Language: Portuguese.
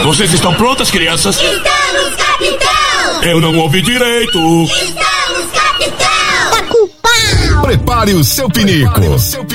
Vocês estão prontas, crianças? Estamos, capitão! Eu não ouvi direito. Estamos, capitão! Prepare o seu pinico.